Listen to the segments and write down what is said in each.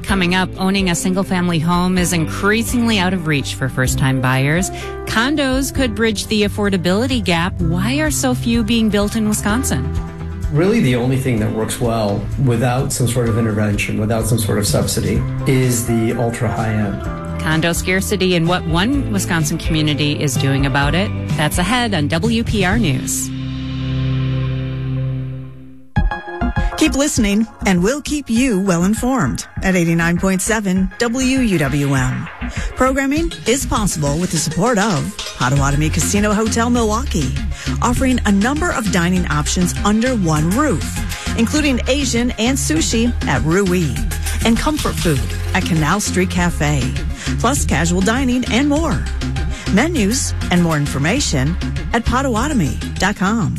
Coming up, owning a single-family home is increasingly out of reach for first-time buyers. Condos could bridge the affordability gap. Why are so few being built in Wisconsin? Really, the only thing that works well without some sort of intervention, without some sort of subsidy, is the ultra-high end. Condo scarcity and what one Wisconsin community is doing about it. That's ahead on WPR News. Keep listening, and we'll keep you well informed at 89.7 WUWM. Programming is possible with the support of Potawatomi Casino Hotel Milwaukee, offering a number of dining options under one roof, including Asian and sushi at Rui, and comfort food at Canal Street Cafe, plus casual dining and more. Menus and more information at Potawatomi.com.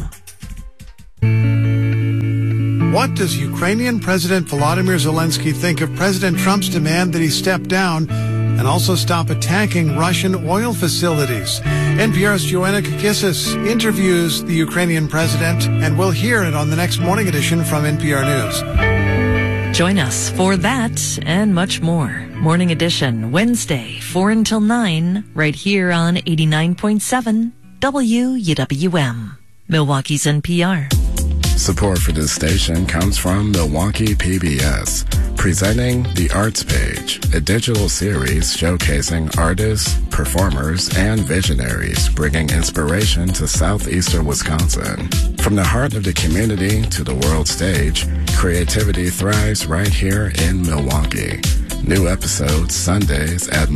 What does Ukrainian President Volodymyr Zelensky think of President Trump's demand that he step down and also stop attacking Russian oil facilities? NPR's Joanna Kakissis interviews the Ukrainian president, and we'll hear it on the next morning edition from NPR News. Join us for that and much more. Morning Edition, Wednesday, 4 until 9, right here on 89.7 WUWM, Milwaukee's NPR. Support for this station comes from Milwaukee PBS, presenting The Arts Page, a digital series showcasing artists, performers, and visionaries bringing inspiration to southeastern Wisconsin. From the heart of the community to the world stage, creativity thrives right here in Milwaukee. New episodes Sundays at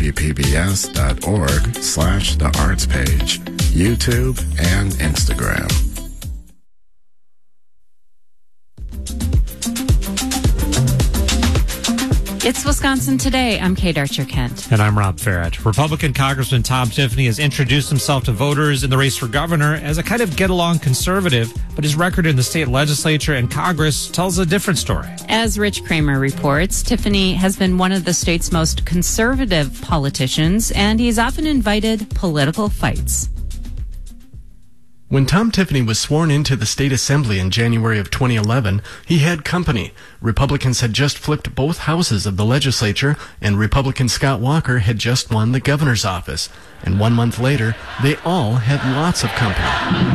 milwaukeepbs.org/theartspage, YouTube, and Instagram. It's Wisconsin Today. I'm Kate Archer-Kent. And I'm Rob Farrett. Republican Congressman Tom Tiffany has introduced himself to voters in the race for governor as a kind of get-along conservative, but his record in the state legislature and Congress tells a different story. As Rich Kramer reports, Tiffany has been one of the state's most conservative politicians, and he's often invited political fights. When Tom Tiffany was sworn into the state assembly in January of 2011, he had company. Republicans had just flipped both houses of the legislature, and Republican Scott Walker had just won the governor's office. And 1 month later, they all had lots of company.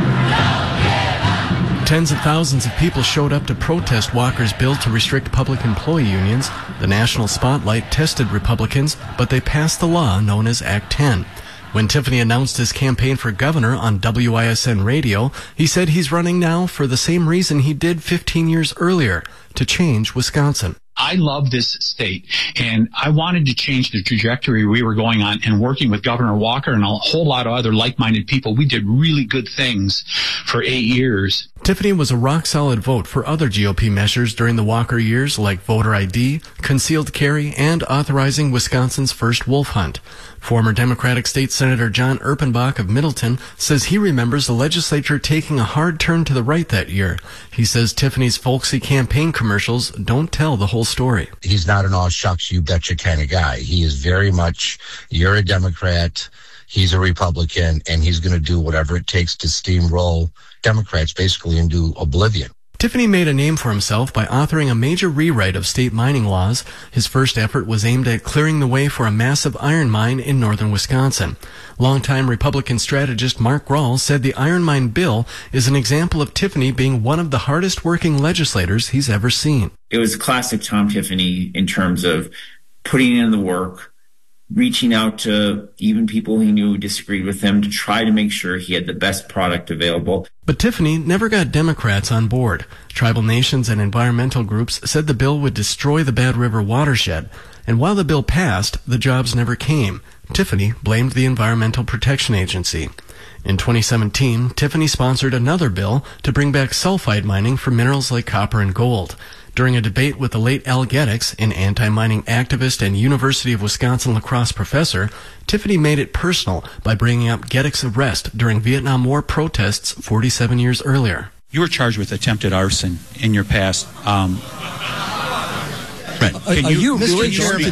Tens of thousands of people showed up to protest Walker's bill to restrict public employee unions. The national spotlight tested Republicans, but they passed the law known as Act 10. When Tiffany announced his campaign for governor on WISN radio, he said he's running now for the same reason he did 15 years earlier, to change Wisconsin. I love this state, and I wanted to change the trajectory we were going on, and working with Governor Walker and a whole lot of other like-minded people, we did really good things for 8 years. Tiffany was a rock-solid vote for other GOP measures during the Walker years, like voter ID, concealed carry, and authorizing Wisconsin's first wolf hunt. Former Democratic State Senator John Erpenbach of Middleton says he remembers the legislature taking a hard turn to the right that year. He says Tiffany's folksy campaign commercials don't tell the whole story. He's not an all shucks, you betcha kind of guy. He is very much, you're a Democrat, he's a Republican, and he's going to do whatever it takes to steamroll Democrats basically into oblivion. Tiffany made a name for himself by authoring a major rewrite of state mining laws. His first effort was aimed at clearing the way for a massive iron mine in northern Wisconsin. Longtime Republican strategist Mark Grahl said the iron mine bill is an example of Tiffany being one of the hardest working legislators he's ever seen. It was classic Tom Tiffany in terms of putting in the work, reaching out to even people he knew disagreed with him to try to make sure he had the best product available. But Tiffany never got Democrats on board. Tribal nations and environmental groups said the bill would destroy the Bad River watershed. And while the bill passed, the jobs never came. Tiffany blamed the Environmental Protection Agency. In 2017, Tiffany sponsored another bill to bring back sulfide mining for minerals like copper and gold. During a debate with the late Al Geddix, an anti-mining activist and University of Wisconsin lacrosse professor, Tiffany made it personal by bringing up Geddix's arrest during Vietnam War protests 47 years earlier. You were charged with attempted arson in your past. Right. Are you really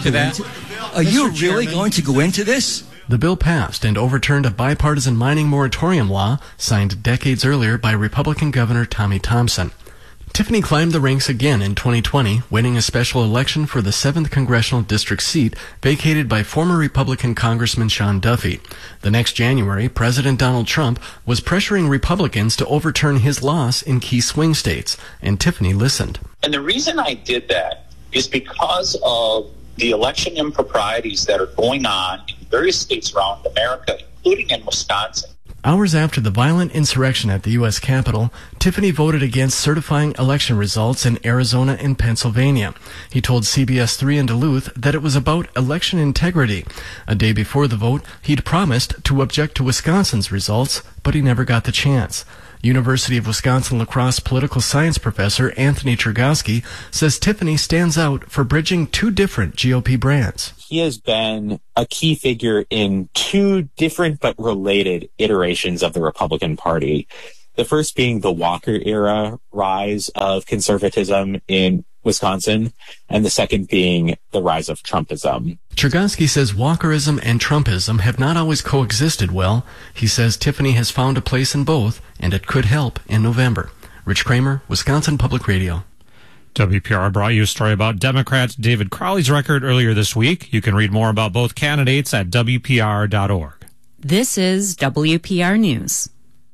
going to go into this? The bill passed and overturned a bipartisan mining moratorium law signed decades earlier by Republican Governor Tommy Thompson. Tiffany climbed the ranks again in 2020, winning a special election for the 7th Congressional District seat vacated by former Republican Congressman Sean Duffy. The next January, President Donald Trump was pressuring Republicans to overturn his loss in key swing states, and Tiffany listened. And the reason I did that is because of the election improprieties that are going on in various states around America, including in Wisconsin. Hours after the violent insurrection at the U.S. Capitol, Tiffany voted against certifying election results in Arizona and Pennsylvania. He told CBS 3 in Duluth that it was about election integrity. A day before the vote, he'd promised to object to Wisconsin's results, but he never got the chance. University of Wisconsin-La Crosse political science professor Anthony Chergosky says Tiffany stands out for bridging two different GOP brands. He has been a key figure in two different but related iterations of the Republican Party. The first being the Walker era rise of conservatism in Wisconsin, and the second being the rise of Trumpism. Chergosky says Walkerism and Trumpism have not always coexisted well. He says Tiffany has found a place in both, and it could help in November. Rich Kramer, Wisconsin Public Radio. WPR brought you a story about Democrat David Crowley's record earlier this week. You can read more about both candidates at WPR.org. This is WPR News.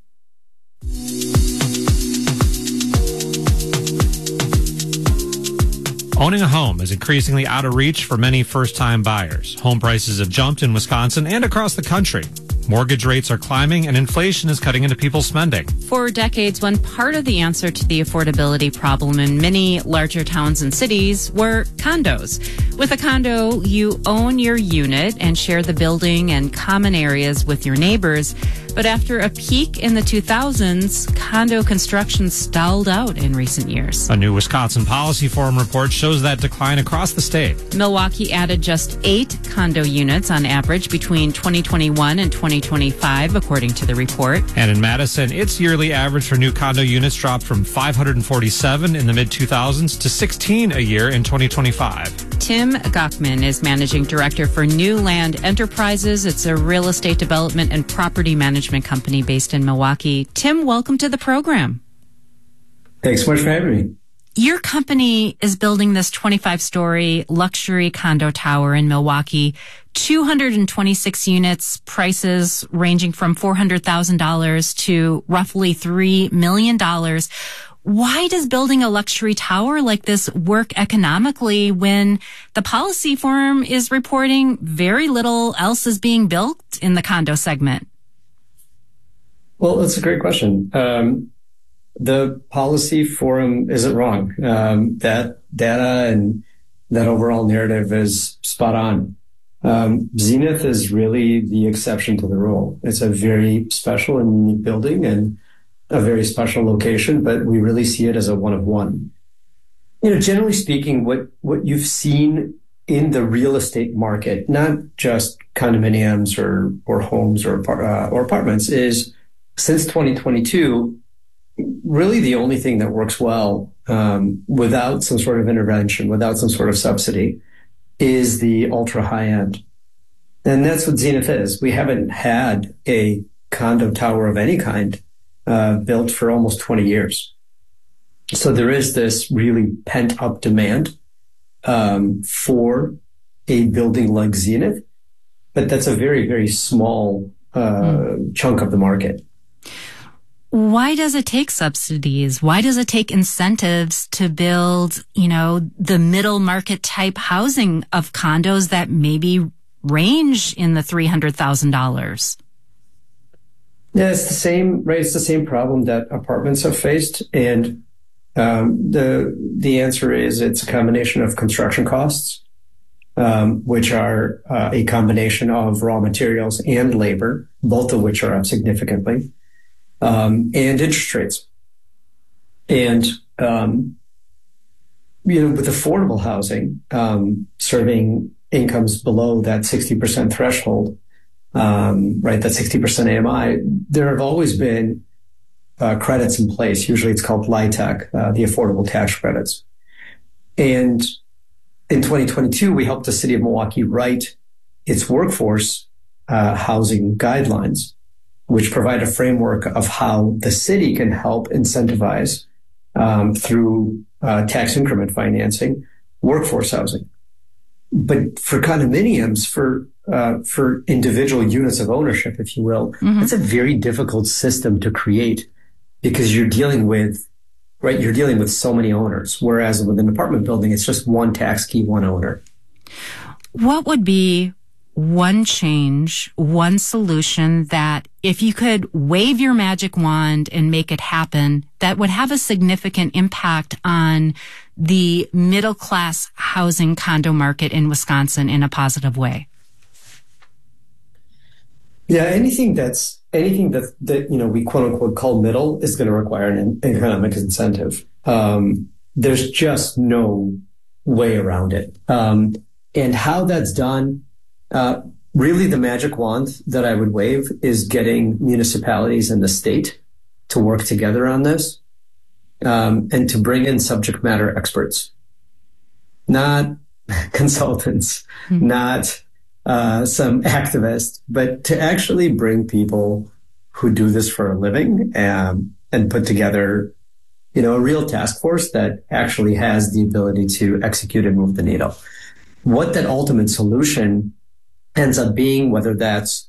Owning a home is increasingly out of reach for many first-time buyers. Home prices have jumped in Wisconsin and across the country. Mortgage rates are climbing and inflation is cutting into people's spending. For decades, one part of the answer to the affordability problem in many larger towns and cities were condos. With a condo, you own your unit and share the building and common areas with your neighbors. But after a peak in the 2000s, condo construction stalled out in recent years. A new Wisconsin Policy Forum report shows that decline across the state. Milwaukee added just 8 condo units on average between 2021 and 2025, according to the report. And in Madison, its yearly average for new condo units dropped from 547 in the mid-2000s to 16 a year in 2025. Tim Gochman is Managing Director for New Land Enterprises. It's a real estate development and property management company based in Milwaukee. Tim, welcome to the program. Thanks so much for having me. Your company is building this 25-story luxury condo tower in Milwaukee, 226 units, prices ranging from $400,000 to roughly $3 million. Why does building a luxury tower like this work economically when the Policy Forum is reporting very little else is being built in the condo segment? Well, that's a great question. The Policy Forum isn't wrong. That data and that overall narrative is spot on. Zenith is really the exception to the rule. It's a very special and unique building and a very special location, but we really see it as a one of one. Generally speaking, what you've seen in the real estate market, not just condominiums or homes or apartments, is since 2022, really the only thing that works well without some sort of intervention, without some sort of subsidy, is the ultra high end. And that's what Zenith is. We haven't had a condo tower of any kind built for almost 20 years. So there is this really pent up demand for a building like Zenith, but that's a very, very small chunk of the market. Why does it take subsidies? Why does it take incentives to build, the middle market type housing of condos that maybe range in the $300,000? Yeah, it's the same, right? It's the same problem that apartments have faced. And the answer is it's a combination of construction costs, which are a combination of raw materials and labor, both of which are up significantly. And interest rates. And, with affordable housing, serving incomes below that 60% threshold, right, that 60% AMI, there have always been credits in place. Usually it's called LIHTC, the affordable tax credits. And in 2022, we helped the city of Milwaukee write its workforce housing guidelines, which provide a framework of how the city can help incentivize through tax increment financing, workforce housing. But for condominiums, for individual units of ownership, if you will, it's a very difficult system to create because you're dealing with so many owners. Whereas with an apartment building, it's just one tax key, one owner. What would be one change, one solution that if you could wave your magic wand and make it happen, that would have a significant impact on the middle class housing condo market in Wisconsin in a positive way? Yeah, anything that we quote unquote call middle is going to require an economic incentive. There's just no way around it. And how that's done, really the magic wand that I would wave is getting municipalities and the state to work together on this, and to bring in subject matter experts, not consultants, not some activists, but to actually bring people who do this for a living, and put together, a real task force that actually has the ability to execute and move the needle. What that ultimate solution ends up being, whether that's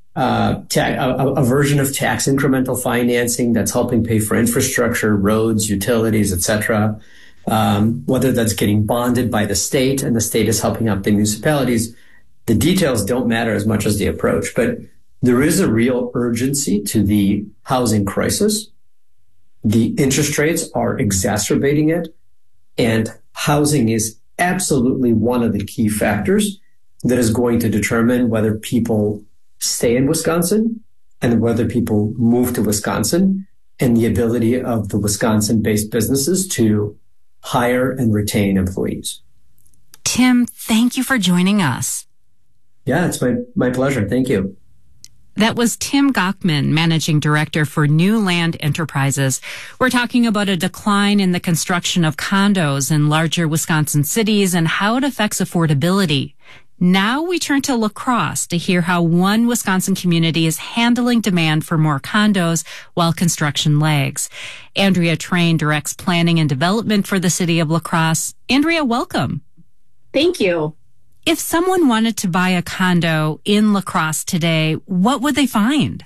a version of tax incremental financing that's helping pay for infrastructure, roads, utilities, etc., whether that's getting bonded by the state and the state is helping out the municipalities, the details don't matter as much as the approach. But there is a real urgency to the housing crisis. The interest rates are exacerbating it, and housing is absolutely one of the key factors that is going to determine whether people stay in Wisconsin and whether people move to Wisconsin, and the ability of the Wisconsin-based businesses to hire and retain employees. Tim, thank you for joining us. Yeah, it's my pleasure. Thank you. That was Tim Gochman, Managing Director for New Land Enterprises. We're talking about a decline in the construction of condos in larger Wisconsin cities and how it affects affordability. Now we turn to La Crosse to hear how one Wisconsin community is handling demand for more condos while construction lags. Andrea Train directs planning and development for the city of La Crosse. Andrea, welcome. Thank you. If someone wanted to buy a condo in La Crosse today, what would they find?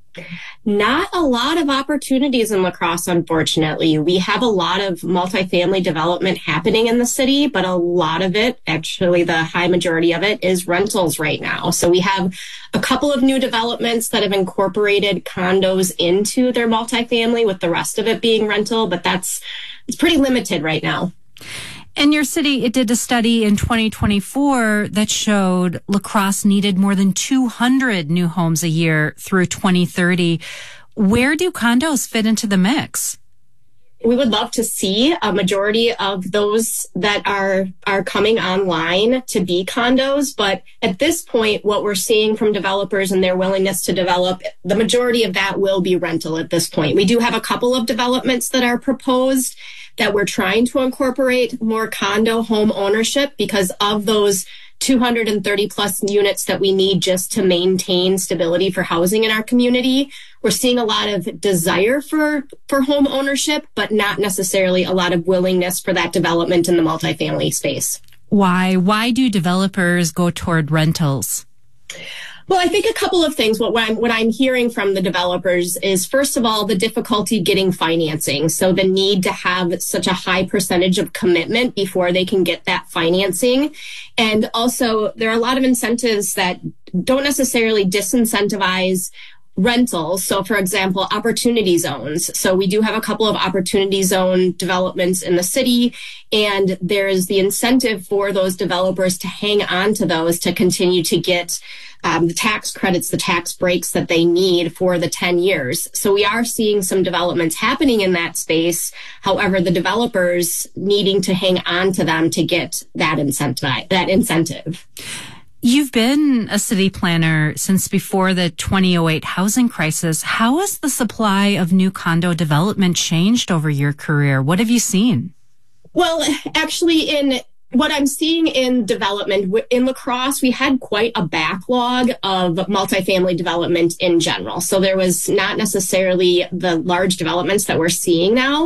Not a lot of opportunities in La Crosse, unfortunately. We have a lot of multifamily development happening in the city, but a lot of it, actually the high majority of it, is rentals right now. So we have a couple of new developments that have incorporated condos into their multifamily, with the rest of it being rental, but it's pretty limited right now. And your city, it did a study in 2024 that showed La Crosse needed more than 200 new homes a year through 2030. Where do condos fit into the mix? We would love to see a majority of those that are coming online to be condos. But at this point, what we're seeing from developers and their willingness to develop, the majority of that will be rental at this point. We do have a couple of developments that are proposed that we're trying to incorporate more condo home ownership because of those 230 plus units that we need just to maintain stability for housing in our community. We're seeing a lot of desire for home ownership, but not necessarily a lot of willingness for that development in the multifamily space. Why? Why do developers go toward rentals? Well, I think a couple of things. What I'm hearing from the developers is, first of all, the difficulty getting financing. So the need to have such a high percentage of commitment before they can get that financing. And also, there are a lot of incentives that don't necessarily disincentivize rentals. So, for example, opportunity zones. So we do have a couple of opportunity zone developments in the city, and there's the incentive for those developers to hang on to those to continue to get the tax credits, the tax breaks that they need for the 10 years. So we are seeing some developments happening in that space. However, the developers needing to hang on to them to get that incentive. You've been a city planner since before the 2008 housing crisis. How has the supply of new condo development changed over your career? What have you seen? Well, actually, what I'm seeing in development in La Crosse, we had quite a backlog of multifamily development in general. So there was not necessarily the large developments that we're seeing now.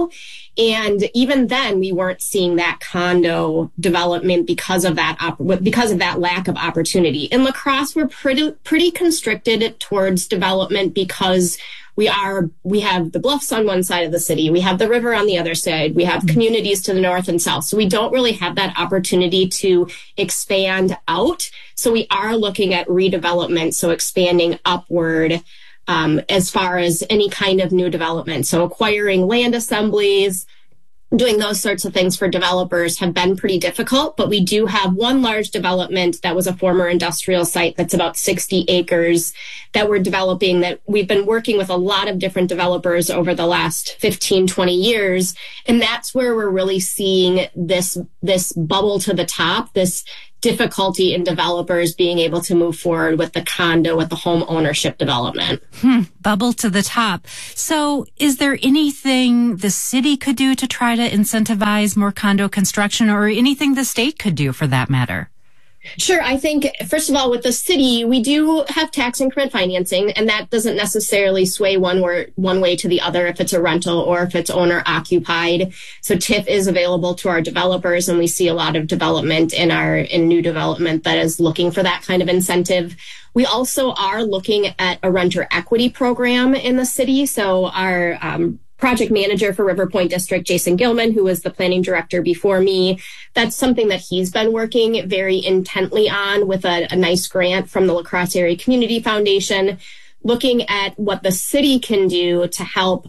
And even then, we weren't seeing that condo development because of that lack of opportunity. In La Crosse, we're pretty constricted towards development because we have the bluffs on one side of the city, we have the river on the other side, we have communities to the north and south. So we don't really have that opportunity to expand out. So we are looking at redevelopment, so expanding upward as far as any kind of new development. So acquiring land assemblies, doing those sorts of things for developers have been pretty difficult, but we do have one large development that was a former industrial site that's about 60 acres that we're developing, that we've been working with a lot of different developers over the last 15, 20 years. And that's where we're really seeing this bubble to the top, this difficulty in developers being able to move forward with the condo, with the home ownership development. Bubble to the top. So is there anything the city could do to try to incentivize more condo construction, or anything the state could do for that matter? Sure. I think, first of all, with the city, we do have tax increment financing, and that doesn't necessarily sway one way to the other if it's a rental or if it's owner occupied. So TIF is available to our developers, and we see a lot of development in new development that is looking for that kind of incentive. We also are looking at a renter equity program in the city. So our project manager for River Point District, Jason Gilman, who was the planning director before me, that's something that he's been working very intently on with a nice grant from the La Crosse Area Community Foundation, looking at what the city can do to help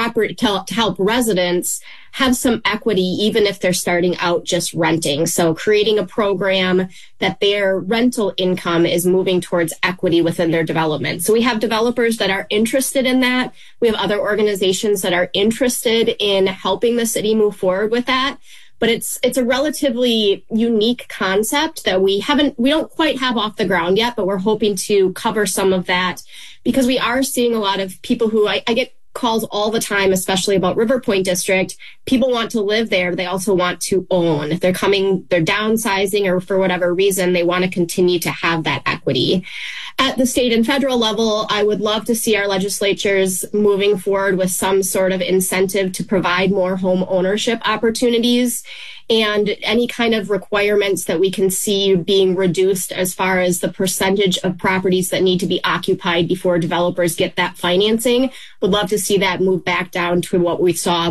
residents have some equity, even if they're starting out just renting. So creating a program that their rental income is moving towards equity within their development. So we have developers that are interested in that. We have other organizations that are interested in helping the city move forward with that. But it's a relatively unique concept that we don't quite have off the ground yet, but we're hoping to cover some of that, because we are seeing a lot of people who I get calls all the time, especially about River Point District. People want to live there, but they also want to own. They're downsizing, or for whatever reason, they want to continue to have that equity. At the state and federal level, I would love to see our legislatures moving forward with some sort of incentive to provide more home ownership opportunities, and any kind of requirements that we can see being reduced as far as the percentage of properties that need to be occupied before developers get that financing. Would love to see that move back down to what we saw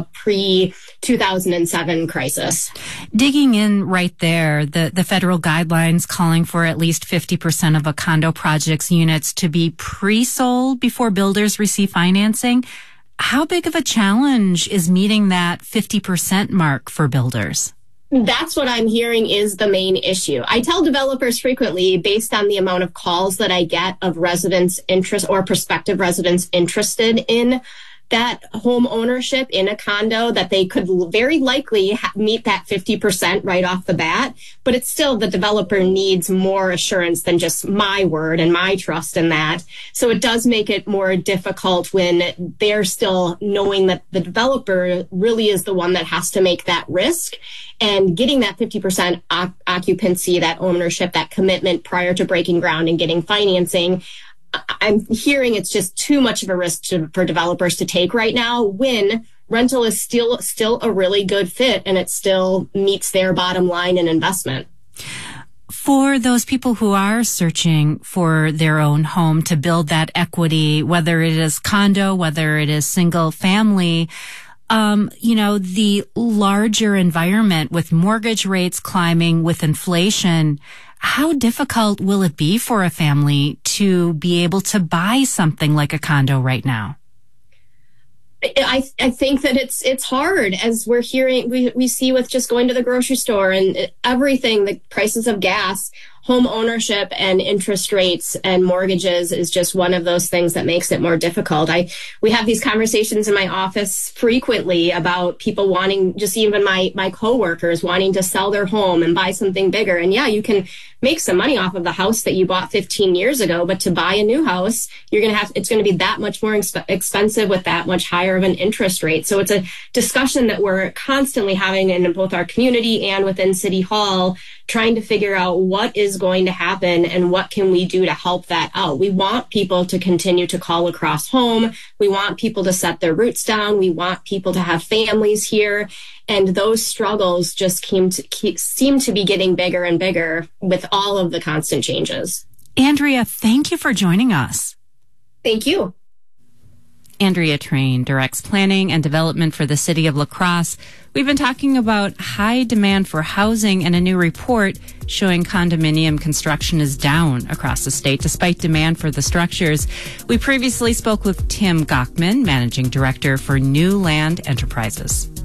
pre-2007 crisis. Digging in right there, the federal guidelines calling for at least 50% of a condo project's units to be pre-sold before builders receive financing. How big of a challenge is meeting that 50% mark for builders? That's what I'm hearing is the main issue. I tell developers frequently, based on the amount of calls that I get of residents interest or prospective residents interested in that home ownership in a condo, that they could very likely meet that 50% right off the bat. But it's still, the developer needs more assurance than just my word and my trust in that. So it does make it more difficult when they're still knowing that the developer really is the one that has to make that risk. And getting that 50% occupancy, that ownership, that commitment prior to breaking ground and getting financing, I'm hearing it's just too much of a risk for developers to take right now, when rental is still a really good fit and it still meets their bottom line and investment. For those people who are searching for their own home to build that equity, whether it is condo, whether it is single family, the larger environment with mortgage rates climbing, with inflation, how difficult will it be for a family to be able to buy something like a condo right now? I think that it's hard, as we're hearing, we see with just going to the grocery store and everything, the prices of gas, home ownership and interest rates and mortgages is just one of those things that makes it more difficult. We have these conversations in my office frequently about people wanting, just even my coworkers wanting to sell their home and buy something bigger. And yeah, you can make some money off of the house that you bought 15 years ago, but to buy a new house, it's going to be that much more expensive with that much higher of an interest rate. So it's a discussion that we're constantly having in both our community and within City Hall trying to figure out what is going to happen and what can we do to help that out. We want people to continue to call across home. We want people to set their roots down. We want people to have families here. And those struggles just seem to be getting bigger and bigger with all of the constant changes. Andrea, thank you for joining us. Thank you. Andrea Train directs planning and development for the city of La Crosse. We've been talking about high demand for housing and a new report showing condominium construction is down across the state despite demand for the structures. We previously spoke with Tim Gochman, managing director for New Land Enterprises.